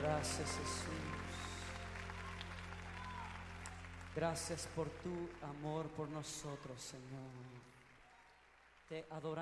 Gracias, Jesús. Gracias por tu amor por nosotros, Señor. Te adoramos.